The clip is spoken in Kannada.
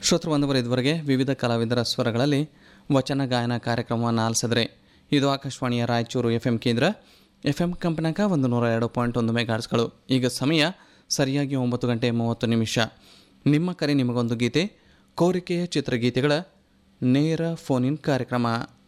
ಶ್ರೋತೃ ಬಂಧುವರು ಇದುವರೆಗೆ ವಿವಿಧ ಕಲಾವಿದರ ಸ್ವರಗಳಲ್ಲಿ ವಚನ ಗಾಯನ ಕಾರ್ಯಕ್ರಮವನ್ನು ಆಲಿಸಿದರೆ ಇದು ಆಕಾಶವಾಣಿಯ ರಾಯಚೂರು FM ಕೇಂದ್ರ FM ಕಂಪನಾಂಕ 102.1 ಮೆಗಾಹರ್ಟ್ಸ್ಗಳು. ಈಗ ಸಮಯ ಸರಿಯಾಗಿ 9:30 ನಿಮ್ಮ ಕರೆ ನಿಮಗೊಂದು ಗೀತೆ ಕೋರಿಕೆಯ ಚಿತ್ರಗೀತೆಗಳ ನೇರ ಫೋನ್ ಇನ್ ಕಾರ್ಯಕ್ರಮ.